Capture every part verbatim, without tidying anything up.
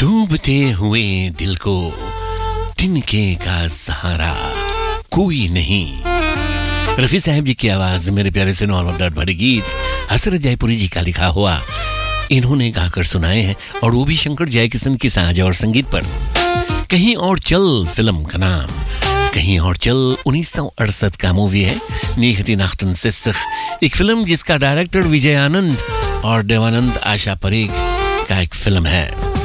डूबते हुए दिल को तिनके का सहारा कोई नहीं। रफी साहब जी की आवाज, मेरे प्यारे से नौल और बड़े गीत हसरत जयपुरी जी का लिखा हुआ इन्होंने गाकर सुनाए हैं, और वो भी शंकर जयकिशन की साज और संगीत पर। कहीं और चल फिल्म का नाम, कहीं और चल उन्नीस सौ अड़सठ का मूवी है, निखतिनाख्तन एक फिल्म जिसका डायरेक्टर विजय आनंद और देवानंद आशा परेख का एक फिल्म है।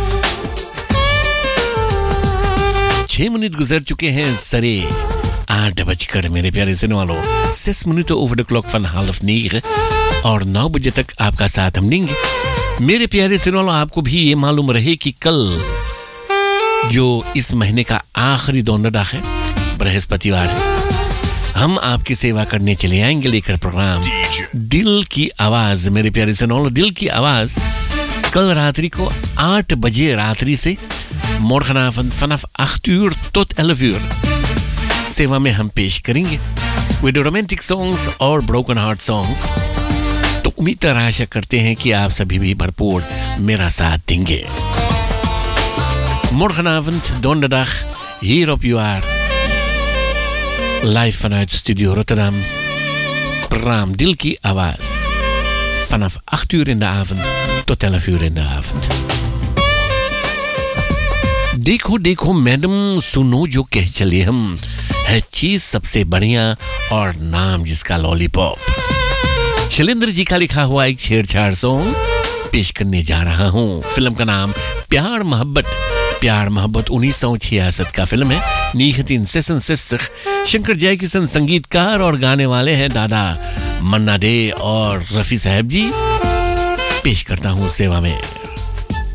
छह मिनट गुजर चुके हैं सरे आठ बजकर, मेरे प्यारे सुनने वालों, six minute over the clock fun half नीग, और नौ बजे तक आपका साथ हम देंगे। मेरे प्यारे सुनने वालों, आपको भी ये मालूम रहे कि कल जो इस महीने का आखिरी दोनडा है, बृहस्पतिवार है, हम आपकी सेवा करने चले आएंगे लेकर प्रोग्राम दिल की आवाज। मेरे प्यारे सुनने वालों, दिल की आवाज कल रात्रि को आठ बजे रात्रि से morgenavond vanaf acht uur tot elf uur सेवा में हम पेश करेंगे विद रोमांटिक सॉन्ग्स और ब्रोकन हार्ट सॉन्ग्स। तो उम्मीद और आशा करते हैं कि आप सभी भी भरपूर मेरा साथ देंगे। Morgenavond donderdag hier op U R live vanuit Studio Rotterdam, programma Dil ki Awaaz vanaf acht uur in de avond tot elf uur in de avond। देखो देखो मैडम सुनो जो कह चले हम, है चीज सबसे बढ़िया और नाम जिसका लॉलीपॉप। शैलेंद्र जी का लिखा हुआ एक छेड़छाड़ सॉन्ग पेश करने जा रहा हूँ। फिल्म का नाम प्यार मोहब्बत। प्यार मोहब्बत उन्नीस सौ छियासठ का फिल्म है। निखतिन सेसन सिस्ख शंकर जयकिशन संगीतकार और गाने वाले हैं दादा मन्ना डे और रफी साहब जी। पेश करता हूँ सेवा में